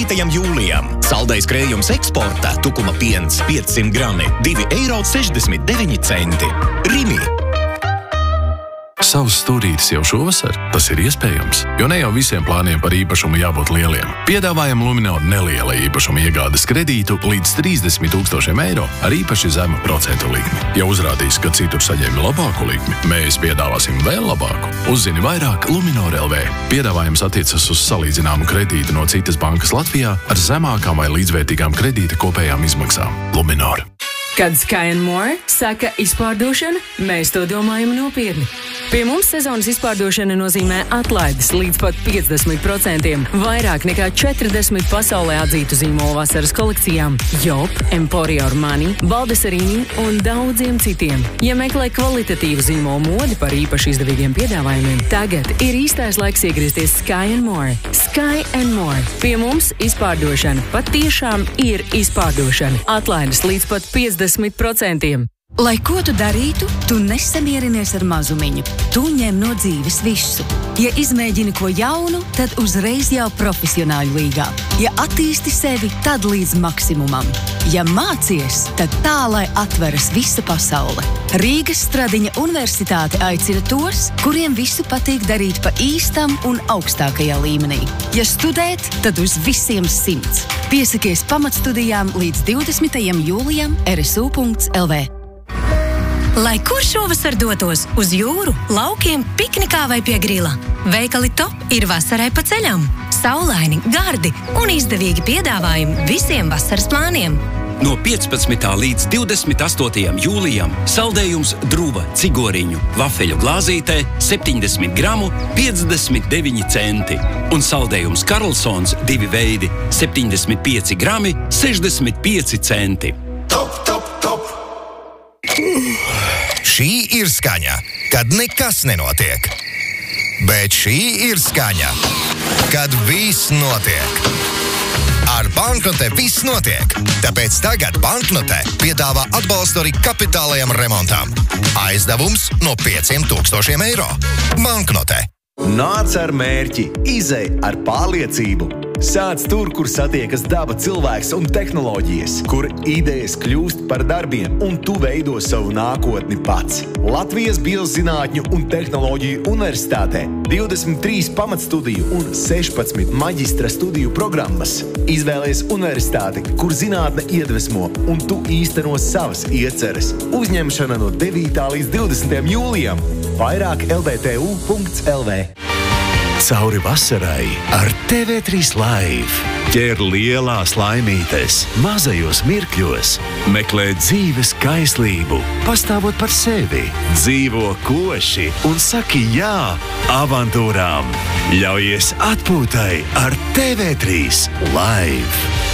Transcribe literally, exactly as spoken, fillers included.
devītajam jūlijam. Saldais krējums eksporta, tukuma piens piecsimt grami, divi eiro sešdesmit deviņi centi. Rimi. Savs stūrītis jau šovasar? Tas ir iespējams, jo ne jau visiem plāniem par īpašumu jābūt lieliem. Piedāvājam Luminor neliela īpašuma iegādes kredītu līdz trīsdesmit tūkstošiem eiro ar īpaši zemu procentu likmi. Ja uzrādīs, ka citur saņēmi labāku likmi, mēs piedāvāsim vēl labāku. Uzzini vairāk Luminor L V. Piedāvājums attiecas uz salīdzināmu kredītu no citas bankas Latvijā ar zemākām vai līdzvērtīgām kredīta kopējām izmaksām. Luminor. Kad Sky and More saka izpārdošana, mēs to domājam nopietni. Pie mums sezonas izpārdošana nozīmē atlaides līdz pat piecdesmit procentiem, vairāk nekā četrdesmit pasaulē atzītu zīmolu vasaras kolekcijām, Jop, Emporio Armani, Baldesarīni un daudziem citiem. Ja meklē kvalitatīvu zīmolu modi par īpaši izdevīgiem piedāvājumiem, tagad ir īstais laiks iegriezties Sky and More. Sky and More. Pie mums izpārdošana patiešām ir izpārdošana. Atlaides līdz pat piecdesmit procentiem. Lai ko tu darītu, tu nesamierinies ar mazumiņu. Tu ņem no dzīves visu. Ja izmēģini ko jaunu, tad uzreiz jau profesionāļu līgā. Ja attīsti sevi, tad līdz maksimumam. Ja mācies, tad tā, lai atveras visa pasaule. Rīgas Stradiņa universitāte aicina tos, kuriem visu patīk darīt pa īstam un augstākajā līmenī. Ja studēt, tad uz visiem simts. Piesakies pamatstudijām līdz divdesmitajam jūlijam R S U punkts L V. Lai kur šovasar dotos uz jūru, laukiem, piknikā vai pie grila, veikali Top ir vasarai pa ceļam. Saulaini, gardi un izdevīgi piedāvājumi visiem vasaras plāniem. No piecpadsmitā līdz divdesmit astotajam jūlijam saldējums Druva cigoriņu vafeļu glāzītē septiņdesmit gramu piecdesmit deviņi centi un saldējums Karlsons divi veidi septiņdesmit pieci grami sešdesmit pieci centi. Top, top, top! Šī ir skaņa, kad nekas nenotiek. Bet šī ir skaņa, kad viss notiek. Ar Banknote viss notiek, tāpēc tagad Banknote piedāvā atbalstu arī kapitālajam remontam. Aizdevums no pieciem tūkstošiem eiro. Banknote. Nāc ar mērķi, izej ar pārliecību. Sāc tur, kur satiekas daba, cilvēks un tehnoloģijas, kur idejas kļūst par darbiem un tu veido savu nākotni pats. Latvijas Biozinātņu un tehnoloģiju universitātē divdesmit trīs pamatstudiju un sešpadsmit maģistra studiju programmas. Izvēlies universitāti, kur zinātne iedvesmo un tu īsteno savas ieceres. Uzņemšana no devītā līdz divdesmitajam jūlijam. Vairāk L B T U punkts L V. Cauri vasarai ar T V trīs Live. Ķer lielās laimītes, mazajos mirkļos, meklē dzīves kaislību, pastāvot par sevi, dzīvo koši un saki jā avantūrām. Ļaujies atpūtai ar T V trīs Live.